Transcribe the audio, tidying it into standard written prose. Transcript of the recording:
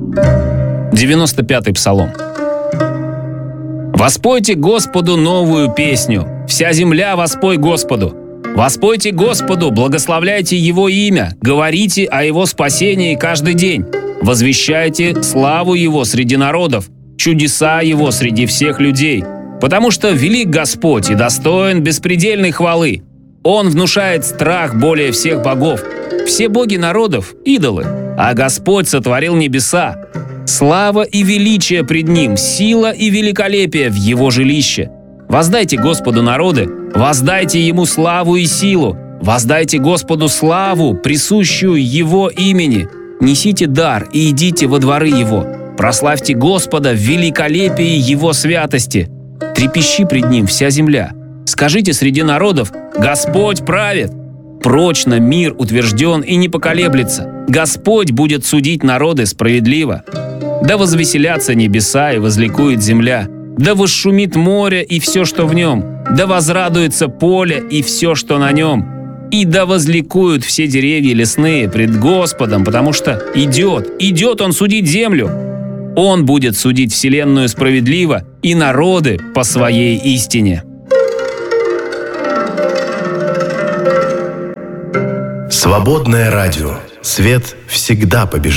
95-й псалом. «Воспойте Господу новую песню, вся земля воспой Господу. Воспойте Господу, благословляйте Его имя, говорите о Его спасении каждый день. Возвещайте славу Его среди народов, чудеса Его среди всех людей. Потому что велик Господь и достоин беспредельной хвалы. Он внушает страх более всех богов. Все боги народов – идолы, а Господь сотворил небеса. Слава и величие пред Ним, сила и великолепие в Его жилище. Воздайте Господу народы, воздайте Ему славу и силу, воздайте Господу славу, присущую Его имени. Несите дар и идите во дворы Его. Прославьте Господа в великолепии Его святости. Трепещи пред Ним вся земля. Скажите среди народов: Господь правит. Прочно мир утвержден и не поколеблется. Господь будет судить народы справедливо. Да возвеселятся небеса и возликует земля. Да восшумит море и все, что в нем. Да возрадуется поле и все, что на нем. И да возликуют все деревья лесные пред Господом, потому что идет Он судить землю. Он будет судить вселенную справедливо и народы по своей истине». Свободное радио. Свет всегда побеждает.